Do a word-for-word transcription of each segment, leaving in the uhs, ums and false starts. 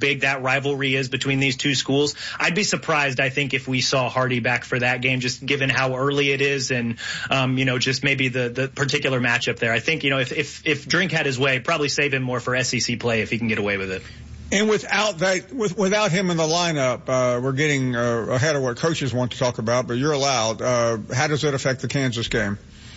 big that rivalry is between these two schools. I'd be surprised, I think, if we saw Hardy back for that game, just given how early it is and, um, you know, just maybe the, the particular matchup there. I think, you know, if, if, if Drink had his way, probably save him more for S E C play if he can get away with it. And without that, with, without him in the lineup, uh, we're getting uh, ahead of what coaches want to talk about, but you're allowed. Uh, how does it affect the Kansas game?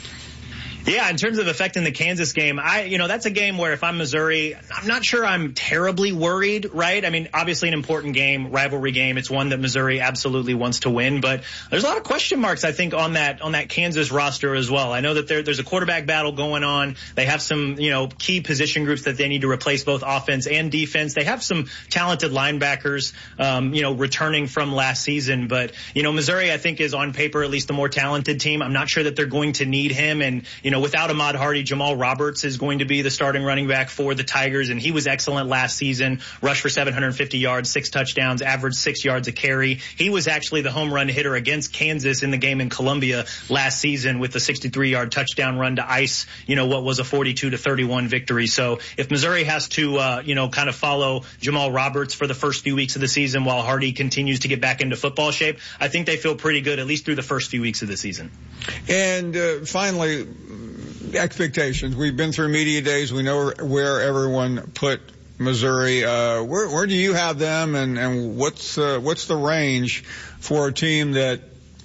Yeah, in terms of affecting the Kansas game, I, you know, that's a game where if I'm Missouri, I'm not sure I'm terribly worried, right? I mean, obviously an important game, rivalry game. It's one that Missouri absolutely wants to win, but there's a lot of question marks, I think, on that, on that Kansas roster as well. I know that there, there's a quarterback battle going on. They have some, you know, key position groups that they need to replace both offense and defense. They have some talented linebackers, um, you know, returning from last season, but, you know, Missouri, I think, is on paper at least the more talented team. I'm not sure that they're going to need him, and, you know, without Ahmad Hardy, Jamal Roberts is going to be the starting running back for the Tigers, and he was excellent last season, rushed for seven hundred fifty yards, six touchdowns, averaged six yards a carry. He was actually the home run hitter against Kansas in the game in Columbia last season with the sixty-three yard touchdown run to ice, you know, what was a forty-two to thirty-one victory. So if Missouri has to, uh, you know, kind of follow Jamal Roberts for the first few weeks of the season while Hardy continues to get back into football shape, I think they feel pretty good, at least through the first few weeks of the season. And uh, finally, expectations. We've been through media days. We know where everyone put Missouri. Uh, where, where do you have them, and, and what's, uh, what's the range for a team that,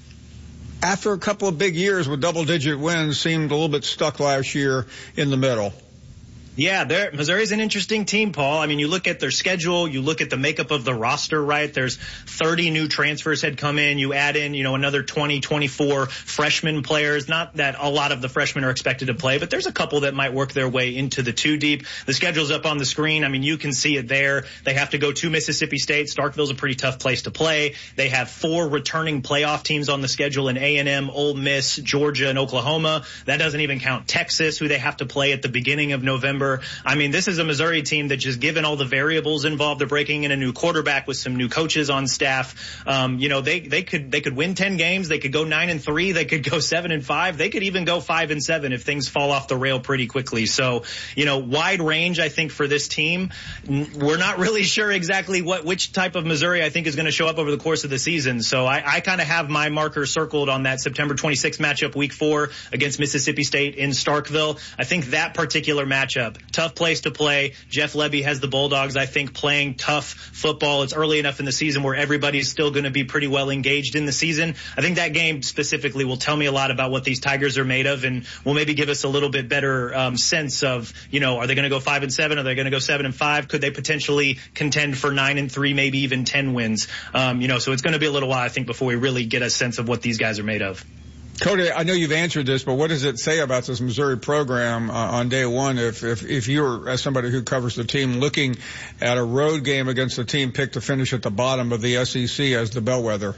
after a couple of big years with double-digit wins, seemed a little bit stuck last year in the middle? Yeah, Missouri's an interesting team, Paul. I mean, you look at their schedule, you look at the makeup of the roster, right? There's thirty new transfers had come in. You add in, you know, another twenty, twenty-four freshman players. Not that a lot of the freshmen are expected to play, but there's a couple that might work their way into the two deep. The schedule's up on the screen. I mean, you can see it there. They have to go to Mississippi State. Starkville's a pretty tough place to play. They have four returning playoff teams on the schedule in A and M, Ole Miss, Georgia, and Oklahoma. That doesn't even count Texas, who they have to play at the beginning of November. I mean, this is a Missouri team that, just given all the variables involved, they're breaking in a new quarterback with some new coaches on staff. Um, you know, they, they could, they could win ten games. They could go nine and three. They could go seven and five. They could even go five and seven if things fall off the rail pretty quickly. So, you know, wide range, I think, for this team. We're not really sure exactly what, which type of Missouri I think is going to show up over the course of the season. So I, I kind of have my marker circled on that September twenty-sixth matchup, week four against Mississippi State in Starkville. I think that particular matchup, tough place to play. Jeff Lebby has the Bulldogs, I think, playing tough football. It's early enough in the season where everybody's still going to be pretty well engaged in the season. I think that game specifically will tell me a lot about what these Tigers are made of, and will maybe give us a little bit better um, sense of, you know, are they going to go five and seven? Are they going to go seven and five? Could they potentially contend for nine and three, maybe even ten wins? Um, you know, so it's going to be a little while, I think, before we really get a sense of what these guys are made of. Cody, I know you've answered this, but what does it say about this Missouri program uh, on day one if, if, if you're, as somebody who covers the team, looking at a road game against a team picked to finish at the bottom of the S E C as the bellwether?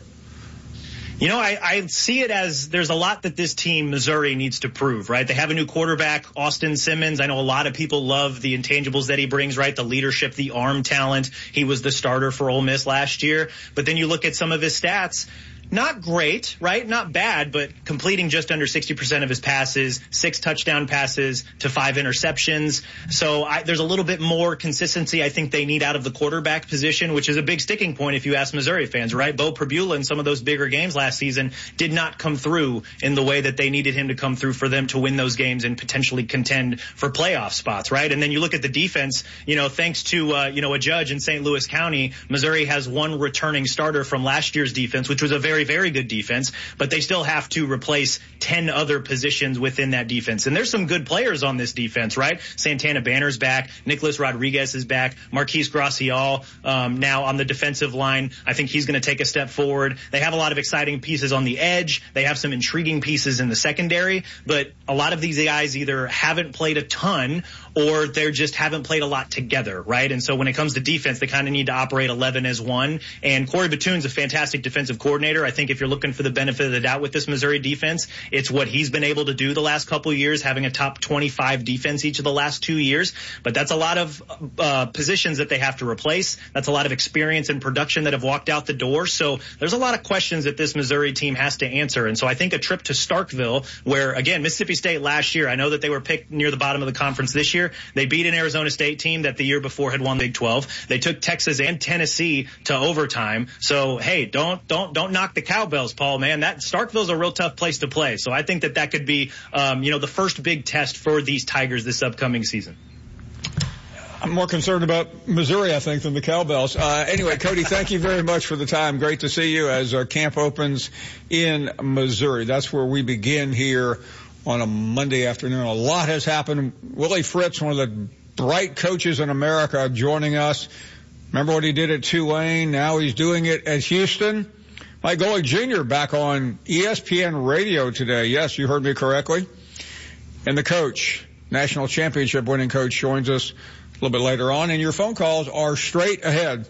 You know, I, I see it as there's a lot that this team, Missouri, needs to prove, right? They have a new quarterback, Austin Simmons. I know a lot of people love the intangibles that he brings, right? The leadership, the arm talent. He was the starter for Ole Miss last year. But then you look at some of his stats. Not great, right? Not bad, but completing just under sixty percent of his passes, six touchdown passes to five interceptions. So I, there's a little bit more consistency I think they need out of the quarterback position, which is a big sticking point if you ask Missouri fans, right? Bo Prabula in some of those bigger games last season did not come through in the way that they needed him to come through for them to win those games and potentially contend for playoff spots, right? And then you look at the defense, you know, thanks to, uh, you know, a judge in Saint Louis County, Missouri has one returning starter from last year's defense, which was a very very good defense, but they still have to replace ten other positions within that defense. And there's some good players on this defense, right? Santana Banner's back. Nicholas Rodriguez is back. Marquise Gracial, um, now on the defensive line. I think he's going to take a step forward. They have a lot of exciting pieces on the edge. They have some intriguing pieces in the secondary, but a lot of these guys either haven't played a ton or they just haven't played a lot together, right? And so when it comes to defense, they kind of need to operate eleven as one. And Corey Batoon's a fantastic defensive coordinator. I think if you're looking for the benefit of the doubt with this Missouri defense, it's what he's been able to do the last couple of years, having a top twenty-five defense each of the last two years. But that's a lot of uh, positions that they have to replace. That's a lot of experience and production that have walked out the door. So there's a lot of questions that this Missouri team has to answer. And so I think a trip to Starkville, where, again, Mississippi State last year, I know that they were picked near the bottom of the conference this year. year. They beat an Arizona State team that the year before had won the Big twelve. They took Texas and Tennessee to overtime. So, hey, don't don't don't knock the cowbells, Paul, man. That Starkville's a real tough place to play. So I think that that could be, um, you know, the first big test for these Tigers this upcoming season. I'm more concerned about Missouri, I think, than the Cowbells. Uh, anyway, Cody, thank you very much for the time. Great to see you as uh, camp opens in Missouri. That's where we begin here on a Monday afternoon. A lot has happened. Willie Fritz, one of the bright coaches in America, joining us. Remember what he did at Tulane? Now he's doing it at Houston. Mike Golic Junior back on E S P N radio today. Yes, you heard me correctly. And the coach, national championship winning coach, joins us a little bit later on, and your phone calls are straight ahead.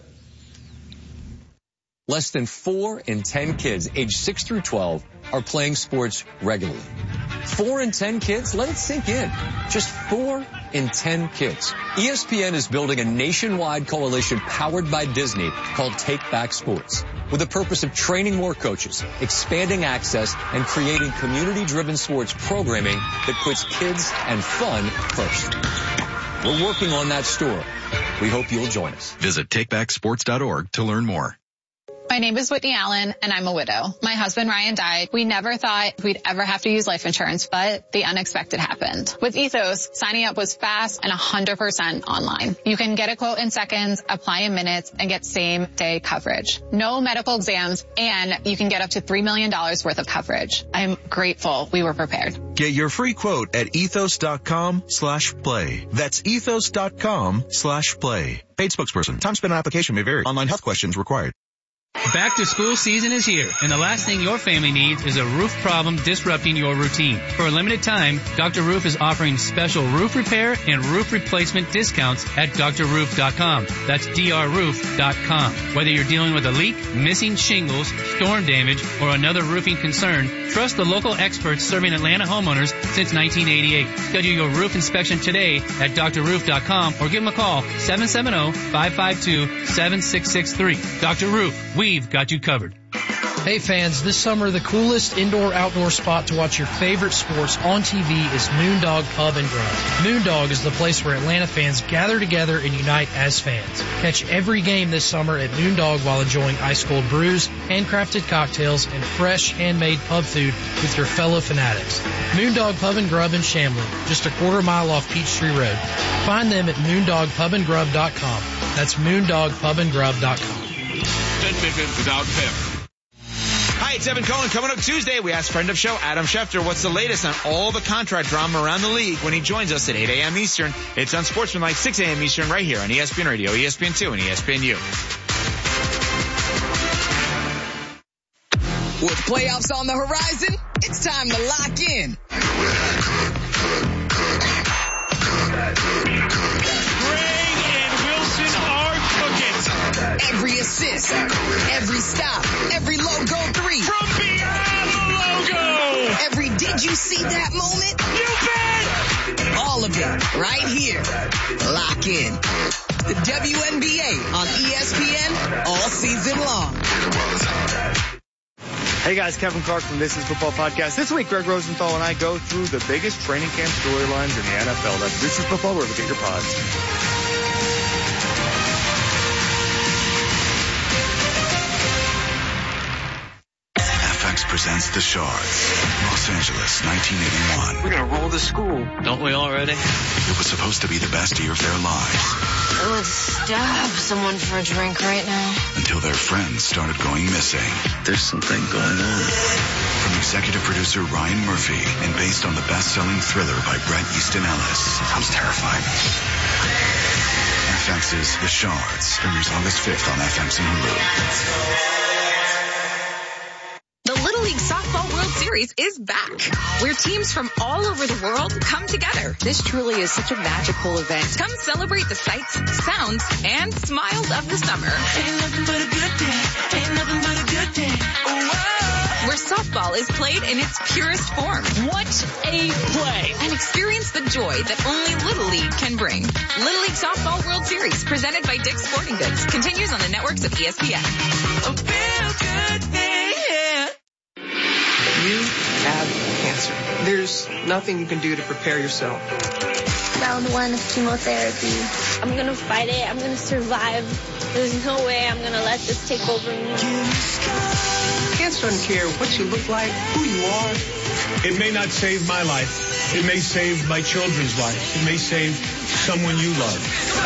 Less than four in ten kids aged six through twelve are playing sports regularly. Four in ten kids? Let it sink in. Just four in ten kids. E S P N is building a nationwide coalition powered by Disney called Take Back Sports, with the purpose of training more coaches, expanding access, and creating community-driven sports programming that puts kids and fun first. We're working on that story. We hope you'll join us. Visit take back sports dot org to learn more. My name is Whitney Allen, and I'm a widow. My husband, Ryan, died. We never thought we'd ever have to use life insurance, but the unexpected happened. With Ethos, signing up was fast and one hundred percent online. You can get a quote in seconds, apply in minutes, and get same-day coverage. No medical exams, and you can get up to three million dollars worth of coverage. I'm grateful we were prepared. Get your free quote at ethos.com slash play. That's ethos.com slash play. Paid spokesperson. Time spent on application may vary. Online health questions required. Back to school season is here, and the last thing your family needs is a roof problem disrupting your routine. For a limited time, Doctor Roof is offering special roof repair and roof replacement discounts at D R roof dot com. That's D R roof dot com. Whether you're dealing with a leak, missing shingles, storm damage, or another roofing concern, trust the local experts serving Atlanta homeowners since nineteen eighty-eight. Schedule your roof inspection today at D R roof dot com or give them a call, seven seven zero, five five two, seven six six three. Doctor Roof, we've got you covered. Hey fans, this summer the coolest indoor-outdoor spot to watch your favorite sports on T V is Moondog Pub and Grub. Moondog is the place where Atlanta fans gather together and unite as fans. Catch every game this summer at Moondog while enjoying ice-cold brews, handcrafted cocktails, and fresh handmade pub food with your fellow fanatics. Moondog Pub and Grub in Shamlin, just a quarter mile off Peachtree Road. Find them at moondog pub and grub dot com. That's moondog pub and grub dot com. ten minutes without pep. Hi, it's Evan Cohen. Coming up Tuesday, we ask friend of show Adam Schefter what's the latest on all the contract drama around the league when he joins us at eight a.m. Eastern. It's on Sportsmanlike, six a.m. Eastern, right here on E S P N Radio, E S P N two, and E S P N U. With playoffs on the horizon, it's time to lock in. Every assist, every stop, every logo three. From beyond the logo. Every did you see that moment? You bet. All of it right here. Lock in. The W N B A on E S P N all season long. Hey guys, Kevin Clark from This Is Football Podcast. This week, Greg Rosenthal and I go through the biggest training camp storylines in the N F L. That's This Is Football, wherever you get your pods. Presents The Shards, Los Angeles, nineteen eighty-one. We're gonna roll the school, don't we already? It was supposed to be the best year of their lives. I would stab someone for a drink right now. Until their friends started going missing. There's something going on. From executive producer Ryan Murphy and based on the best-selling thriller by Bret Easton Ellis. Sounds terrifying. F X's The Shards premieres August fifth on F X and Hulu. The Little League Softball World Series is back, where teams from all over the world come together. This truly is such a magical event. Come celebrate the sights, sounds, and smiles of the summer. Ain't nothing but a good day. Ain't nothing but a good day. Oh, where softball is played in its purest form. What a play! And experience the joy that only Little League can bring. Little League Softball World Series, presented by Dick's Sporting Goods, continues on the networks of E S P N. A feel good day. You have cancer. There's nothing you can do to prepare yourself. round one of chemotherapy. I'm going to fight it. I'm going to survive. There's no way I'm going to let this take over me. Cancer doesn't care what you look like, who you are. It may not save my life. It may save my children's lives. It may save someone you love.